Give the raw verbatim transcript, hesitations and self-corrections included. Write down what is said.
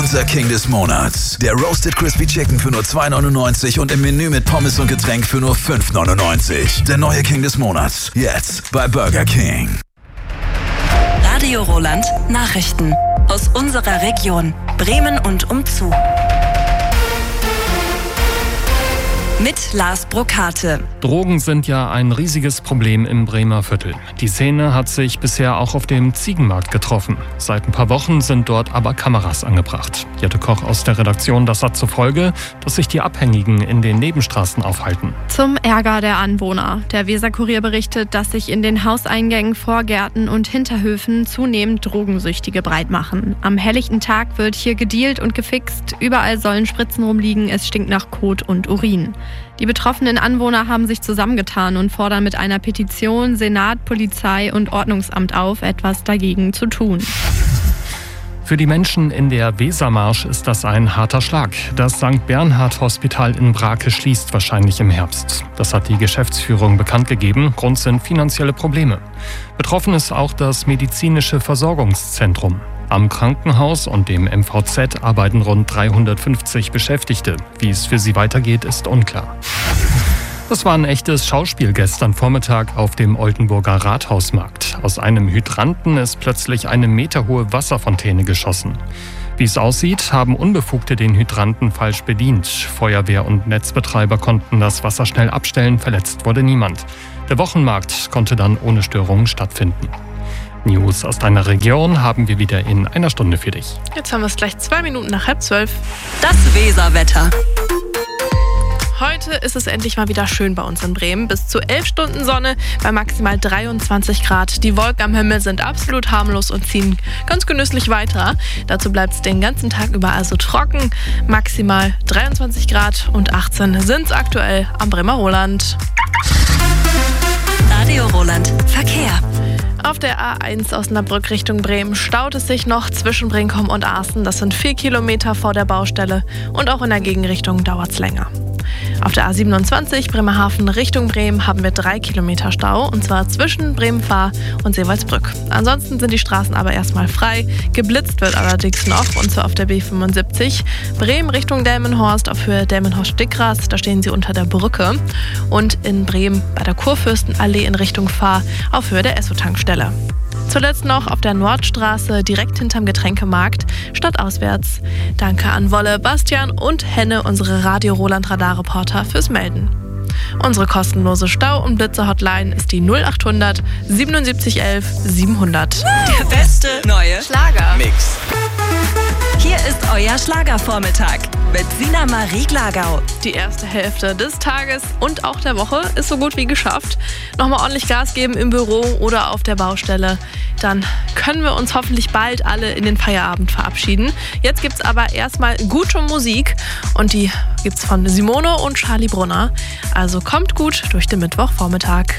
Unser King des Monats. Der Roasted Crispy Chicken für nur zwei neunundneunzig und im Menü mit Pommes und Getränk für nur fünf neunundneunzig. Der neue King des Monats. Jetzt bei Burger King. Radio Roland Nachrichten. Aus unserer Region. Bremen und umzu. Mit Lars Brokate. Drogen sind ja ein riesiges Problem im Bremer Viertel. Die Szene hat sich bisher auch auf dem Ziegenmarkt getroffen. Seit ein paar Wochen sind dort aber Kameras angebracht. Jette Koch aus der Redaktion, das hat zur Folge, dass sich die Abhängigen in den Nebenstraßen aufhalten. Zum Ärger der Anwohner. Der Weser-Kurier berichtet, dass sich in den Hauseingängen, Vorgärten und Hinterhöfen zunehmend Drogensüchtige breit machen. Am helllichten Tag wird hier gedealt und gefixt. Überall sollen Spritzen rumliegen, es stinkt nach Kot und Urin. Die betroffenen Anwohner haben sich zusammengetan und fordern mit einer Petition Senat, Polizei und Ordnungsamt auf, etwas dagegen zu tun. Für die Menschen in der Wesermarsch ist das ein harter Schlag. Das Sankt Bernhard Hospital in Brake schließt wahrscheinlich im Herbst. Das hat die Geschäftsführung bekannt gegeben. Grund sind finanzielle Probleme. Betroffen ist auch das medizinische Versorgungszentrum. Am Krankenhaus und dem M V Z arbeiten rund dreihundertfünfzig Beschäftigte. Wie es für sie weitergeht, ist unklar. Das war ein echtes Schauspiel gestern Vormittag auf dem Oldenburger Rathausmarkt. Aus einem Hydranten ist plötzlich eine meterhohe Wasserfontäne geschossen. Wie es aussieht, haben Unbefugte den Hydranten falsch bedient. Feuerwehr und Netzbetreiber konnten das Wasser schnell abstellen, verletzt wurde niemand. Der Wochenmarkt konnte dann ohne Störungen stattfinden. News aus deiner Region haben wir wieder in einer Stunde für dich. Jetzt haben wir es gleich zwei Minuten nach halb zwölf. Das Weserwetter. Heute ist es endlich mal wieder schön bei uns in Bremen. Bis zu elf Stunden Sonne bei maximal dreiundzwanzig Grad. Die Wolken am Himmel sind absolut harmlos und ziehen ganz genüsslich weiter. Dazu bleibt es den ganzen Tag über also trocken. Maximal dreiundzwanzig Grad und achtzehn sind es aktuell am Bremer Roland. Radio Roland Verkehr. Auf der A eins Osnabrück Richtung Bremen staut es sich noch zwischen Brinkum und Aßen. Das sind vier Kilometer vor der Baustelle und auch in der Gegenrichtung dauert es länger. Auf der A siebenundzwanzig Bremerhaven Richtung Bremen haben wir drei Kilometer Stau und zwar zwischen Bremen-Fahr und Seewaldsbrück. Ansonsten sind die Straßen aber erstmal frei. Geblitzt wird allerdings noch und zwar auf der B fünfundsiebzig Bremen Richtung Delmenhorst auf Höhe Delmenhorst-Stickgras. Da stehen sie unter der Brücke. Und in Bremen bei der Kurfürstenallee in Richtung Fahr auf Höhe der Esso-Tankstelle. Zuletzt noch auf der Nordstraße direkt hinterm Getränkemarkt stadtauswärts. Danke an Wolle, Bastian und Henne, unsere Radio Roland Radar-Reporter, fürs Melden. Unsere kostenlose Stau- und Blitzer-Hotline ist die null achthundert siebenundsiebzig elf siebenhundert. Der beste neue Schlager. Mix. Hier ist euer Schlagervormittag mit Sina Marie Glagau. Die erste Hälfte des Tages und auch der Woche ist so gut wie geschafft. Nochmal ordentlich Gas geben im Büro oder auf der Baustelle. Dann können wir uns hoffentlich bald alle in den Feierabend verabschieden. Jetzt gibt's aber erstmal gute Musik und die gibt's von Simone und Charlie Brunner. Also kommt gut durch den Mittwochvormittag.